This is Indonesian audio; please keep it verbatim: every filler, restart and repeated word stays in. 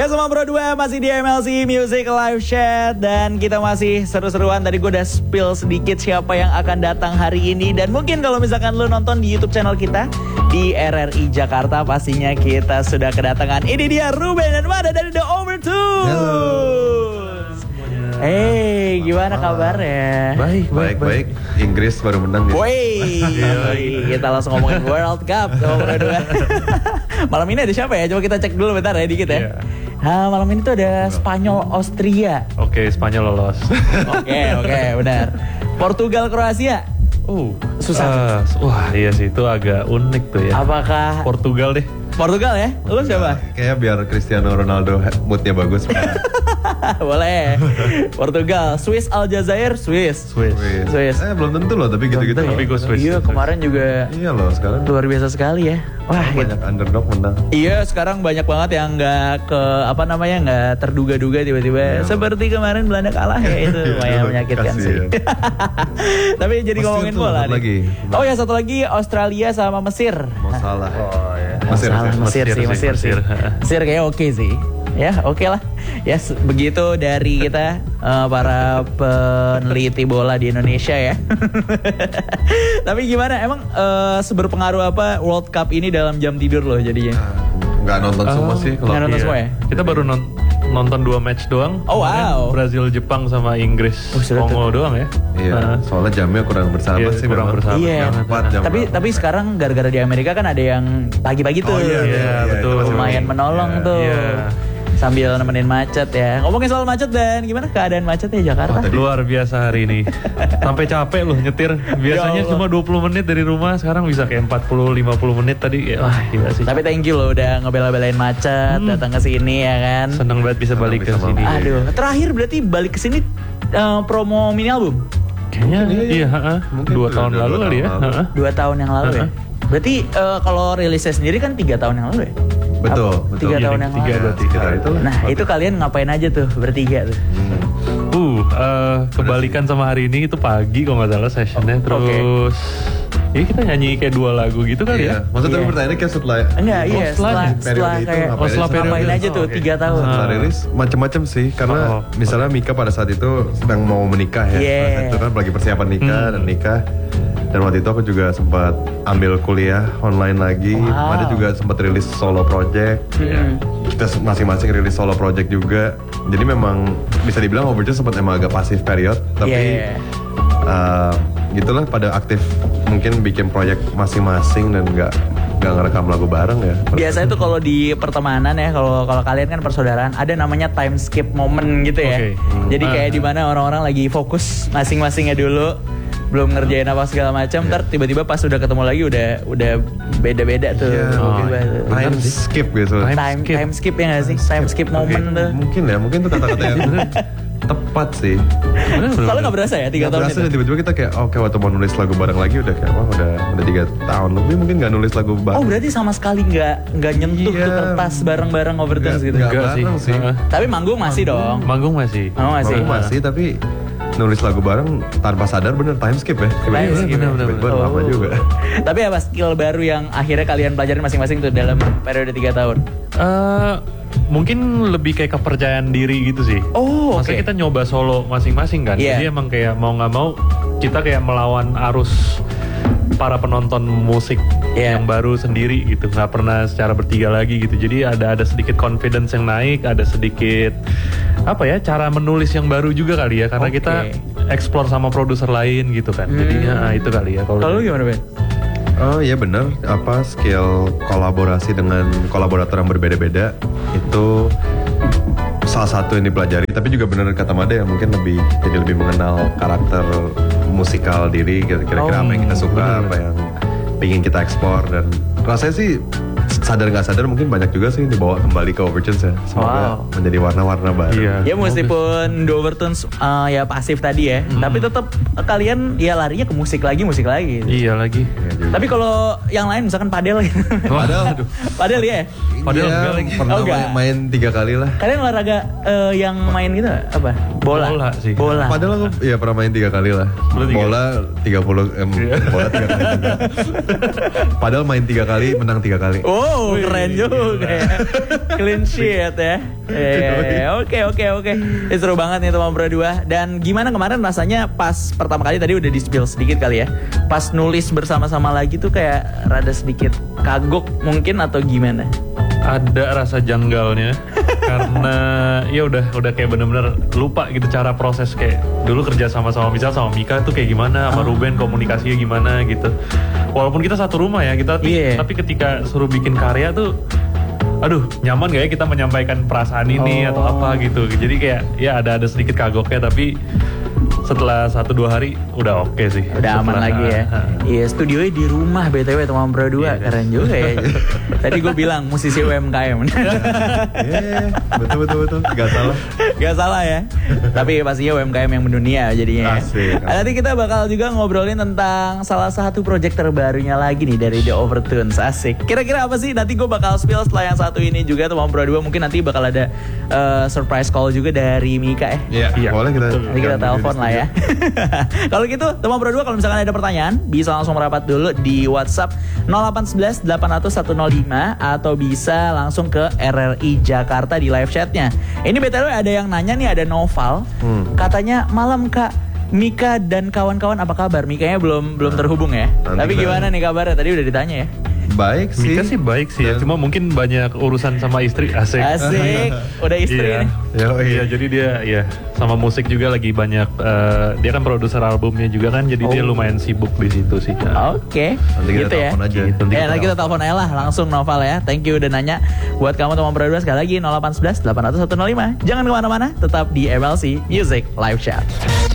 Ya semua bro dua masih di M L C Music Live Chat. Dan kita masih seru-seruan. Tadi gue udah spill sedikit siapa yang akan datang hari ini. Dan mungkin kalau misalkan lu nonton di YouTube channel kita di R R I Jakarta, pastinya kita sudah kedatangan. Ini dia Ruben dan Mada dari The Overtones. Halo. Hey, gimana kabarnya? Baik, baik, baik. Inggris baru menang ya. Woi, kita langsung ngomongin World Cup. Malam ini ada siapa ya? Coba kita cek dulu bentar ya dikit ya. Yeah. Nah, malam ini tuh ada Spanyol Austria. Oke, Spanyol lolos. Oke, oke, benar. Portugal Kroasia. Uh, susah. Uh, wah, iya sih itu agak unik tuh ya. Apakah Portugal deh? Portugal ya? Lu siapa? Kayak biar Cristiano Ronaldo moodnya bagus. Boleh. Portugal, Swiss Aljazair, Swiss. Swiss. Swiss. Eh belum tentu loh, tapi gitu-gitu. Tapi gue Swiss. Iya, kemarin juga Iya loh, sekarang luar biasa sekali ya. Wah, banyak gitu. underdog menang. Iya, sekarang banyak banget yang nggak ke apa namanya nggak terduga-duga tiba-tiba. Iya. Seperti kemarin Belanda kalah ya itu lumayan menyakitkan sih. Tapi jadi Mesir ngomongin tuh, bola satu nih. lagi. Oh ya satu lagi Australia sama Mesir. Mau salah. Oh ya. Mesir, Salah, Mesir, Mesir sih, sih, Mesir sih. Mesir. Mesir kayak oke sih. Ya, oke lah. Ya, yes, begitu dari kita uh, para peneliti bola di Indonesia ya. Tapi gimana? Emang uh, seberpengaruh apa World Cup ini dalam jam tidur loh jadinya? Nggak nonton semua sih kalau nggak nonton Iya. semua ya? Kita baru non- nonton dua match doang. Oh, Kemarin wow. Brazil, Jepang sama Inggris, Oh, seru Kongo doang ya. Iya, Nah, soalnya jamnya kurang bersahabat Iya, sih kurang memang. bersahabat. Iya. banget. Empat jam Tapi berapa? tapi sekarang gara-gara di Amerika kan ada yang pagi-pagi tuh. Oh, iya, iya, iya, itu betul. masih Lumayan baik. menolong Iya. tuh. Iya. Sambil nemenin macet ya. Ngomongin soal macet dan gimana keadaan macetnya Jakarta? Oh, Luar biasa hari ini. Sampai capek loh nyetir. Biasanya Ya Allah. cuma dua puluh menit dari rumah, sekarang bisa kayak empat puluh lima puluh menit tadi. Ya, wah, gila sih. Tapi thank you loh udah ngebela-belain macet, Hmm. datang ke sini ya kan. Seneng banget bisa Seneng balik bisa ke sini. mampir. Aduh, terakhir berarti balik ke sini uh, promo mini album Kayaknya Mungkin iya, iya, ha-ha. Mungkin dua udah tahun dua lalu tahun kali ya. lalu. Ha-ha. dua tahun yang lalu ya. Uh-huh. Berarti uh, kalau rilisnya sendiri kan tiga tahun yang lalu ya. Betul, Apa? betul. Tiga Iya, tahun nih, yang tiga, lalu. dua, tiga. Nah, itulah. Nah itu kalian ngapain aja tuh bertiga tuh? Hmm. Uh, eh, kebalikan sama hari ini itu pagi kalau nggak salah sessionnya. Oh, oke. Terus, ya kita nyanyi kayak dua lagu gitu kali Iya, ya. maksudnya Iya. pertanyaannya kayak setelah Enggak, Oh, iya setelah setelah periode setelah itu kayak ngapain setelah aja? periode. ngapain aja tuh Oh, oke. tiga tahun. Setelah Ah. rilis macam-macam sih karena Oh. misalnya Mika pada saat itu sedang mau menikah ya. Yeah. Pada saat itu kan lagi persiapan nikah Hmm. dan nikah. Dan waktu itu aku juga sempat ambil kuliah online lagi. Wow. Ada juga sempat rilis solo project. Hmm. Kita masing-masing rilis solo project juga. Jadi memang bisa dibilang Overture sempat emang agak pasif period, tapi Iya. uh, gitulah pada aktif mungkin bikin proyek masing-masing dan nggak nggak ngerekam lagu bareng ya. Biasanya tuh kalau di pertemanan ya, kalau kalau kalian kan persaudaraan, ada namanya time skip moment gitu ya. Oke. Hmm. Jadi kayak Ah. di mana orang-orang lagi fokus masing-masingnya dulu, belum ngerjain apa segala macam, ntar tiba-tiba pas udah ketemu lagi udah udah beda-beda tuh. Iya, Oh, mungkin gitu. time skip gitu. Time time skip. time skip ya nggak sih? Time skip moment tuh. Mungkin ya, mungkin tuh kata-kata yang tepat sih. Kalau nggak berasa ya tiga Nggak tahun berasa itu. dan tiba-tiba kita kayak oke waktu mau nulis lagu bareng lagi udah kayak wah udah udah tiga tahun lebih mungkin nggak nulis lagu bareng. Oh berarti sama sekali nggak nggak nyentuh Iya. tuh kertas bareng-bareng Overtones Nggak- gitu. nggak Enggak sih. bareng sih. Ha-ha. Tapi manggung masih dong. Manggung masih. Oh masih. Masih, masih tapi nulis lagu bareng tanpa sadar bener time skip ya. Time skip, bener, bener, Tiba-tiba bener. lama Oh. juga. Tapi apa skill baru yang akhirnya kalian pelajarin masing-masing tuh dalam periode tiga tahun? Eh, mungkin lebih kayak kepercayaan diri gitu sih. Oh, Maksudnya oke. kita nyoba solo masing-masing kan. Iya. Jadi emang kayak mau nggak mau kita kayak melawan arus para penonton musik Iya. yang baru sendiri gitu. Nggak pernah secara bertiga lagi gitu. Jadi ada ada sedikit confidence yang naik, ada sedikit apa ya cara menulis yang baru juga kali ya. Karena Oke. kita explore sama produser lain gitu kan. Hmm. Jadinya ah, itu kali ya. Kalau lu gimana Ben? Oh iya bener, apa skill kolaborasi dengan kolaborator yang berbeda-beda itu salah satu yang dipelajari. Tapi juga bener kata Mada ya mungkin lebih jadi lebih mengenal karakter musikal diri, kira-kira Oh, apa yang kita suka, apa yang ingin kita ekspor dan rasanya sih sadar nggak sadar mungkin banyak juga sih dibawa kembali ke Overtones ya. Semoga Wow. menjadi warna-warna baru. Iya. Ya meskipun The Overtones uh, ya pasif tadi ya, tapi tetap uh, kalian ya larinya ke musik lagi, musik lagi. Iya lagi. Iya juga. Tapi kalau yang lain misalkan padel gitu. Padahal aduh. Padel ya? Padahal Iya, enggak lagi. pernah Oh, enggak. main, main tiga kali lah. Kalian olahraga uh, yang main gitu nggak? Apa? Bola. Bola sih. Bola. Padahal aku ya pernah main tiga kali lah. Lu tiga? Bola tiga puluh em, Iya. bola tiga kali juga. Padahal main tiga kali, menang tiga kali. Oh, Oh, keren juga ya. Clean sheet ya. Eh, Oke, oke, oke. Eh, Seru banget nih teman berdua. Dan gimana kemarin rasanya pas pertama kali tadi udah di-spill sedikit kali ya. Pas nulis bersama-sama lagi tuh kayak rada sedikit kagok mungkin atau gimana? Ada rasa janggalnya karena ya udah udah kayak bener-bener lupa gitu cara proses kayak dulu kerja sama-sama misal sama Mika tuh kayak gimana, sama Ruben komunikasinya gimana gitu. Walaupun kita satu rumah ya kita tapi, Yeah. tapi ketika suruh bikin karya tuh aduh nyaman gak ya kita menyampaikan perasaan ini Oh. atau apa gitu. Jadi kayak ya ada ada sedikit kagoknya tapi setelah satu dua hari udah oke sih. Udah aman Setelah- lagi ya. Ah, ah. Iya, studionya di rumah B T W teman berdua. Iya. Keren juga ya. Tadi gue bilang musisi U M K M. Yeah, betul betul betul. Gak salah. Gak salah ya. Tapi pastinya U M K M yang mendunia jadinya. ya. Asik, asik. Ah, Nanti kita bakal juga ngobrolin tentang salah satu project terbarunya lagi nih dari The Overtones. Asik. Kira-kira apa sih? Nanti gue bakal spill setelah yang satu ini juga teman berdua. Mungkin nanti bakal ada eh, surprise call juga dari Mika ya. Iya, Iya, boleh kita. betul. Nanti kita telepon lah ya. Kalau gitu, teman berdua kalau misalkan ada pertanyaan, bisa langsung merapat dulu di WhatsApp nol delapan satu satu delapan nol nol satu nol lima atau bisa langsung ke R R I Jakarta di live chatnya. Ini B T W ada yang nanya nih, ada Noval. Hmm. Katanya, malam Kak, Mika dan kawan-kawan apa kabar? Mikanya belum belum terhubung ya. Nanti Tapi kita- gimana nih kabarnya? Tadi udah ditanya ya. Baik sih. Mika sih baik sih ya, Dan- cuma mungkin banyak urusan sama istri. Asik. Asik, udah istri Iya. nih. Ya, oh Iya, iya. jadi dia ya sama musik juga lagi banyak. eh, dia kan produser albumnya juga kan, jadi dia Oh. lumayan sibuk di situ sih. Oke, Nanti kita gitu ya. telepon aja. Gitu, nanti Ya, kita nanti kita telepon aja lah langsung Noval ya. Thank you udah nanya. Buat kamu teman berdua sekali lagi nol delapan satu satu delapan nol nol satu nol lima. Jangan kemana-mana, tetap di M L C Music Live Chat.